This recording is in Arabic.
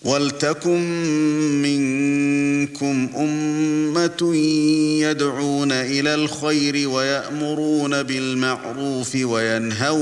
وَلْتَكُن مِّنكُمْ أُمَّةٌ يَدْعُونَ إِلَى الْخَيْرِ وَيَأْمُرُونَ بِالْمَعْرُوفِ وَيَنْهَوْنَ